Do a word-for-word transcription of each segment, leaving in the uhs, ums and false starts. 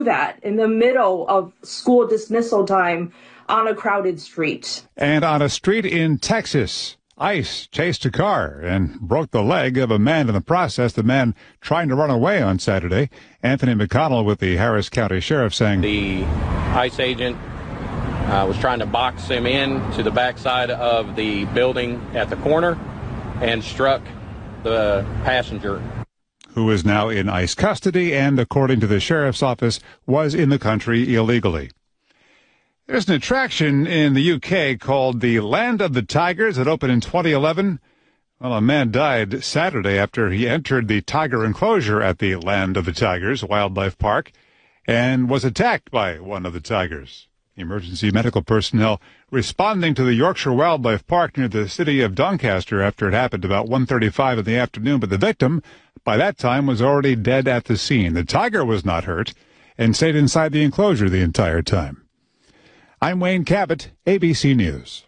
that in the middle of school dismissal time on a crowded street. And on a street in Texas, ICE chased a car and broke the leg of a man in the process, the man trying to run away on Saturday. Anthony McConnell with the Harris County Sheriff saying the ICE agent uh, was trying to box him in to the backside of the building at the corner and struck the passenger, who is now in ICE custody and, according to the sheriff's office, was in the country illegally. There's an attraction in the U K called the Land of the Tigers that opened in twenty eleven. Well, a man died Saturday after he entered the tiger enclosure at the Land of the Tigers Wildlife Park and was attacked by one of the tigers. Emergency medical personnel responding to the Yorkshire Wildlife Park near the city of Doncaster after it happened about one thirty-five in the afternoon, but the victim, by that time, was already dead at the scene. The tiger was not hurt and stayed inside the enclosure the entire time. I'm Wayne Cabot, A B C News.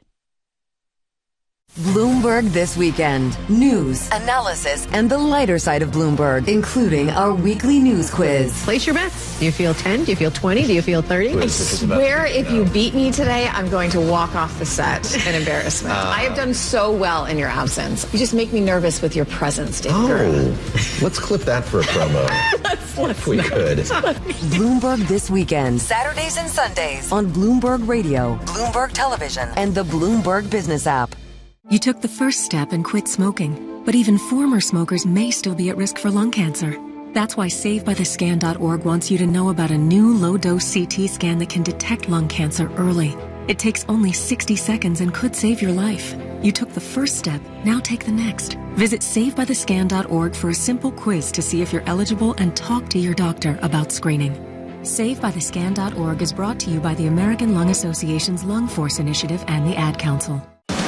Bloomberg This Weekend. News, analysis, and the lighter side of Bloomberg, including our weekly news quiz. Place your bets. Do you feel ten? Do you feel twenty? Do you feel thirty? I swear if you beat me today, I'm going to walk off the set in embarrassment. Uh, I have done so well in your absence. You just make me nervous with your presence, Dave. Oh, let's clip that for a promo. let's, let's if we not. could. Bloomberg This Weekend. Saturdays and Sundays on Bloomberg Radio, Bloomberg Television, and the Bloomberg Business app. You took the first step and quit smoking, but even former smokers may still be at risk for lung cancer. That's why Save By The Scan dot org wants you to know about a new low-dose C T scan that can detect lung cancer early. It takes only sixty seconds and could save your life. You took the first step, now take the next. Visit Save By The Scan dot org for a simple quiz to see if you're eligible and talk to your doctor about screening. Save By The Scan dot org is brought to you by the American Lung Association's Lung Force Initiative and the Ad Council.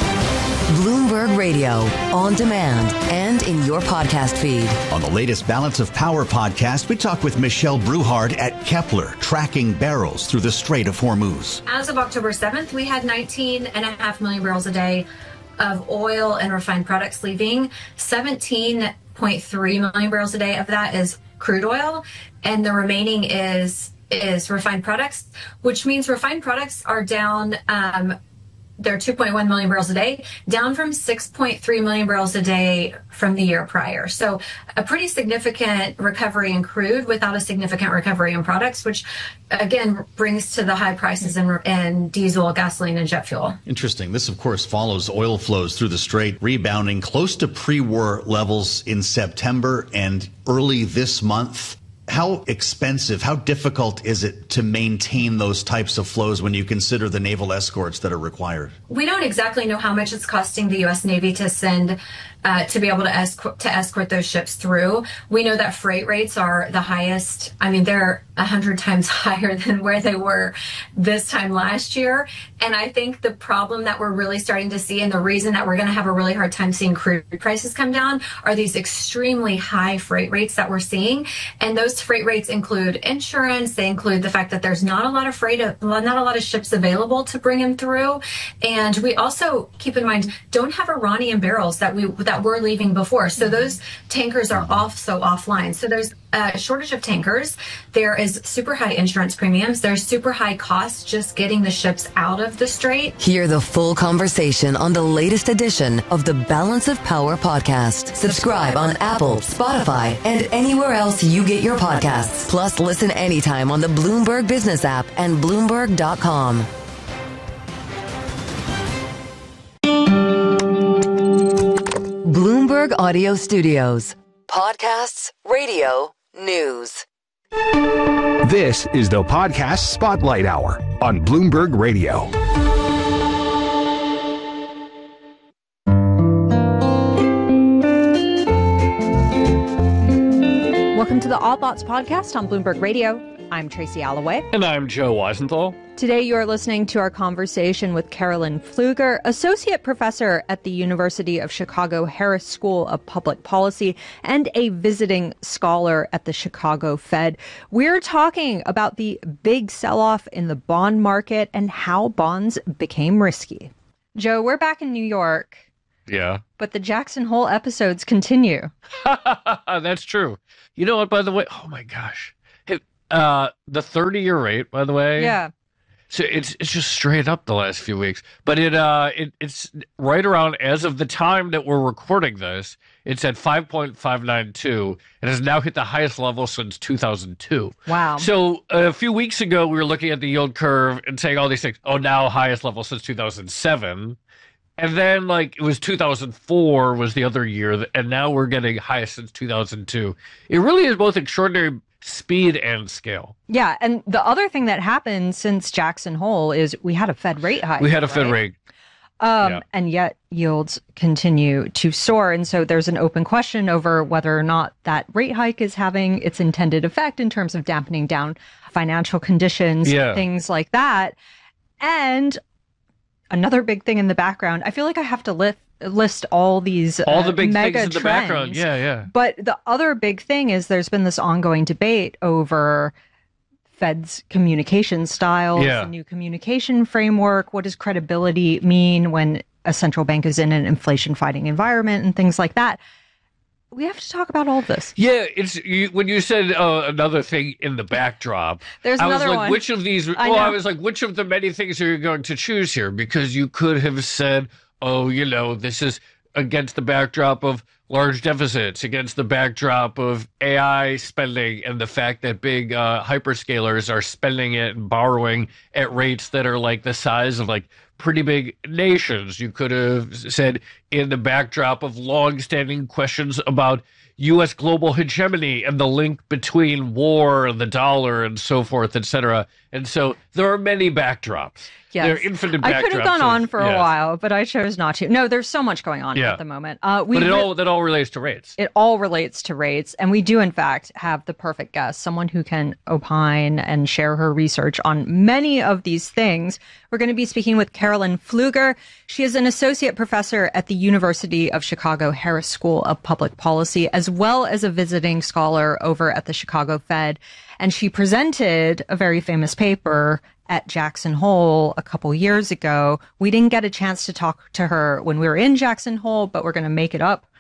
Bloomberg Radio, on demand and in your podcast feed. On the latest Balance of Power podcast, we talk with Michelle Bruhard at Kepler, tracking barrels through the Strait of Hormuz. As of October seventh, we had nineteen and a half million barrels a day of oil and refined products leaving. seventeen point three million barrels a day of that is crude oil, and the remaining is is refined products, which means refined products are down. Um, They're two point one million barrels a day, down from six point three million barrels a day from the year prior. So a pretty significant recovery in crude without a significant recovery in products, which, again, brings to the high prices in, in diesel, gasoline, and jet fuel. Interesting. This, of course, follows oil flows through the Strait, rebounding close to pre-war levels in September and early this month. How expensive, how difficult is it to maintain those types of flows when you consider the naval escorts that are required? We don't exactly know how much it's costing the U S Navy to send, uh, to be able to escort, to escort those ships through. We know that freight rates are the highest. I mean, they're a hundred times higher than where they were this time last year. And I think the problem that we're really starting to see, and the reason that we're going to have a really hard time seeing crude prices come down, are these extremely high freight rates that we're seeing. And those freight rates include insurance. They include the fact that there's not a lot of freight, not a lot of ships available to bring them through. And we also, keep in mind, don't have Iranian barrels that we that were leaving before. So those tankers are also offline. So there's a shortage of tankers. There is super high insurance premiums. There's super high costs just getting the ships out of the Strait. Hear the full conversation on the latest edition of the Balance of Power podcast. Subscribe on Apple, Spotify, and anywhere else you get your podcasts. Plus, listen anytime on the Bloomberg Business app and Bloomberg dot com. Bloomberg Audio Studios. Podcasts, radio, news. This is the Podcast Spotlight Hour on Bloomberg Radio. Welcome to the All Thoughts Podcast on Bloomberg Radio. I'm Tracy Alloway. And I'm Joe Weisenthal. Today you're listening to our conversation with Carolyn Pfluger, Associate Professor at the University of Chicago Harris School of Public Policy and a visiting scholar at the Chicago Fed. We're talking about the big sell-off in the bond market and how bonds became risky. Joe, we're back in New York. Yeah. But the Jackson Hole episodes continue. That's true. You know what, by the way? Oh, my gosh. Have, Uh, the thirty-year rate, by the way. Yeah. So it's it's just straight up the last few weeks, but it uh it it's right around as of the time that we're recording this, it's at five point five nine two and has now hit the highest level since two thousand two. Wow! So a few weeks ago, we were looking at the yield curve and saying all these things. Oh, now highest level since two thousand seven, and then like it was two thousand four was the other year, and now we're getting highest since two thousand two. It really is both extraordinary speed and scale. Yeah, and the other thing that happened since Jackson Hole is we had a Fed rate hike. We had a right? Fed rate. Um, yeah. And yet yields continue to soar. And so there's an open question over whether or not that rate hike is having its intended effect in terms of dampening down financial conditions, yeah. things like that. And another big thing in the background, I feel like I have to lift list all these all the big uh, mega things in the trends. background. Yeah, yeah. But the other big thing is there's been this ongoing debate over Fed's communication styles, yeah. the new communication framework. What does credibility mean when a central bank is in an inflation-fighting environment and things like that? We have to talk about all of this. Yeah, it's you, when you said uh, another thing in the backdrop. There's I was another like, one. which of these? I well, know. I was like, which of the many things are you going to choose here? Because you could have said, oh, you know, this is against the backdrop of large deficits, against the backdrop of A I spending and the fact that big uh, hyperscalers are spending it and borrowing at rates that are like the size of like pretty big nations. You could have said in the backdrop of long-standing questions about U S global hegemony and the link between war and the dollar and so forth, et cetera. And so there are many backdrops. Yes. There are infinite backdrops. I could have gone of, on for yes. a while, but I chose not to. No, there's so much going on Yeah. at the moment. Uh, we but it re- all that all relates to rates. It all relates to rates. And we do, in fact, have the perfect guest, someone who can opine and share her research on many of these things. We're going to be speaking with Carolyn Pfluger. She is an associate professor at the University of Chicago Harris School of Public Policy, as well as a visiting scholar over at the Chicago Fed. And she presented a very famous paper at Jackson Hole a couple years ago. We didn't get a chance to talk to her when we were in Jackson Hole, but we're going to make it up